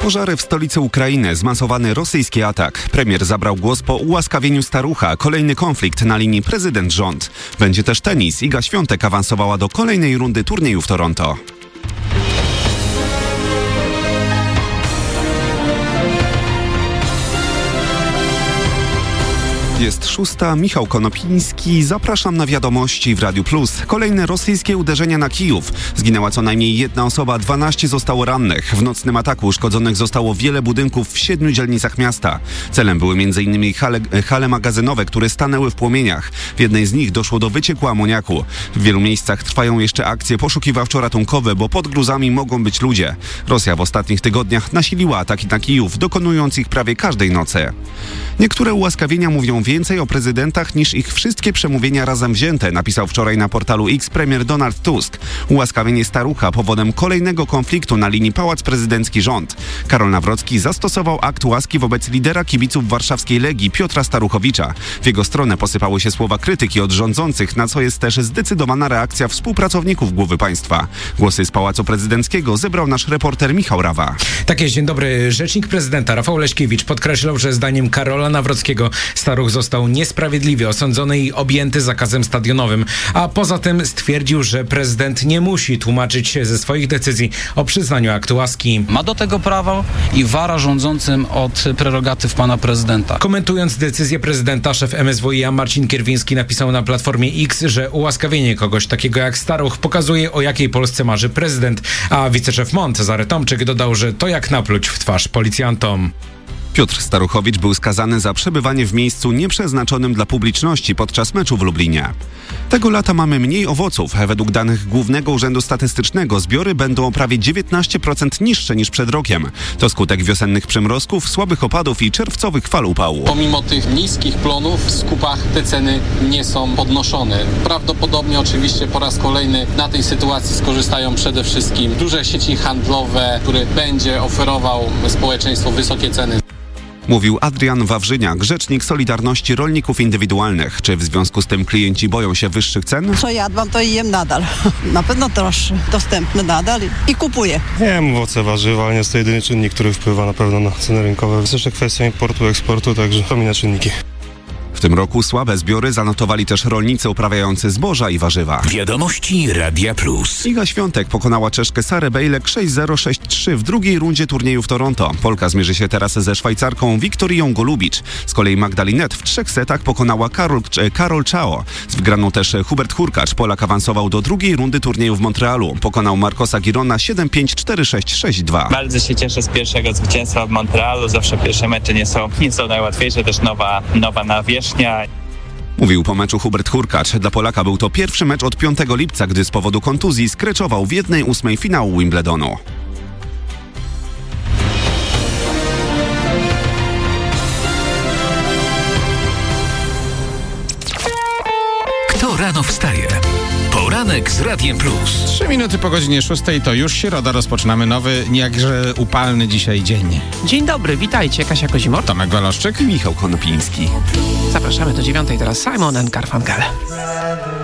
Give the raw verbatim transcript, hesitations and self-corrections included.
Pożary w stolicy Ukrainy, zmasowany rosyjski atak. Premier zabrał głos po ułaskawieniu starucha. Kolejny konflikt na linii prezydent-rząd. Będzie też tenis. Iga Świątek awansowała do kolejnej rundy turnieju w Toronto. Jest szósta, Michał Konopiński. Zapraszam na wiadomości w Radiu Plus. Kolejne rosyjskie uderzenia na Kijów. Zginęła co najmniej jedna osoba, dwanaście zostało rannych. W nocnym ataku uszkodzonych zostało wiele budynków w siedmiu dzielnicach miasta. Celem były m.in. hale, hale magazynowe, które stanęły w płomieniach. W jednej z nich doszło do wycieku amoniaku. W wielu miejscach trwają jeszcze akcje poszukiwawczo-ratunkowe, bo pod gruzami mogą być ludzie. Rosja w ostatnich tygodniach nasiliła ataki na Kijów, dokonując ich prawie każdej nocy. Niektóre ułaskawienia mówią więcej o prezydentach niż ich wszystkie przemówienia razem wzięte, napisał wczoraj na portalu X premier Donald Tusk. Ułaskawienie starucha powodem kolejnego konfliktu na linii Pałac Prezydencki-Rząd. Karol Nawrocki zastosował akt łaski wobec lidera kibiców warszawskiej Legii Piotra Staruchowicza. W jego stronę posypały się słowa krytyki od rządzących, na co jest też zdecydowana reakcja współpracowników głowy państwa. Głosy z Pałacu Prezydenckiego zebrał nasz reporter Michał Rawa. Tak jest, dzień dobry. Rzecznik prezydenta Rafał Leśkiewicz podkreślał, że zdaniem Karola Nawrockiego staruch został niesprawiedliwie osądzony i objęty zakazem stadionowym, a poza tym stwierdził, że prezydent nie musi tłumaczyć się ze swoich decyzji o przyznaniu aktu łaski. Ma do tego prawo i wara rządzącym od prerogatyw pana prezydenta. Komentując decyzję prezydenta, szef M S W i A Marcin Kierwiński napisał na Platformie X, że ułaskawienie kogoś takiego jak staruch pokazuje, o jakiej Polsce marzy prezydent, a wiceszef M O N Cezary Tomczyk dodał, że to jak napluć w twarz policjantom. Piotr Staruchowicz był skazany za przebywanie w miejscu nieprzeznaczonym dla publiczności podczas meczu w Lublinie. Tego lata mamy mniej owoców. Według danych Głównego Urzędu Statystycznego zbiory będą o prawie dziewiętnaście procent niższe niż przed rokiem. To skutek wiosennych przymrozków, słabych opadów i czerwcowych fal upału. Pomimo tych niskich plonów w skupach te ceny nie są podnoszone. Prawdopodobnie oczywiście po raz kolejny na tej sytuacji skorzystają przede wszystkim duże sieci handlowe, które będzie oferował społeczeństwu wysokie ceny. Mówił Adrian Wawrzyniak, rzecznik Solidarności Rolników Indywidualnych. Czy w związku z tym klienci boją się wyższych cen? Co jadłam, to i jem nadal. Na pewno droższy, dostępny nadal i, i kupuję. Nie wiem, owoce, warzywa, ale nie jest to jedyny czynnik, który wpływa na pewno na ceny rynkowe. Jest jeszcze kwestia importu, eksportu, także to inne czynniki. W tym roku słabe zbiory zanotowali też rolnicy uprawiający zboża i warzywa. Wiadomości Radia Plus. Iga Świątek pokonała Czeszkę Sarę Bejlek sześć zero sześć trzy w drugiej rundzie turnieju w Toronto. Polka zmierzy się teraz ze Szwajcarką Wiktorią Golubicz. Z kolei Magdalinet w trzech setach pokonała Karol, Karol Czao. Z wygraną też Hubert Hurkacz. Polak awansował do drugiej rundy turnieju w Montrealu. Pokonał Marcosa Girona siedem pięć cztery sześć sześć dwa. Bardzo się cieszę z pierwszego zwycięstwa w Montrealu. Zawsze pierwsze mecze nie są, nie są najłatwiejsze, też nowa, nowa nawierzchnia. Mówił po meczu Hubert Hurkacz. Dla Polaka był to pierwszy mecz od piątego lipca, gdy z powodu kontuzji skreczował w jednej ósmej finału Wimbledonu. Kto rano wstaje? Poranek z Radiem Plus. Trzy minuty po godzinie szóstej to już środa. Rozpoczynamy nowy, jakże upalny dzisiaj dzień. Dzień dobry, witajcie. Kasia Kozimor, Tomek Waloszczyk i Michał Konopiński. Zapraszamy do dziewiątej, teraz Simon and Garfunkel.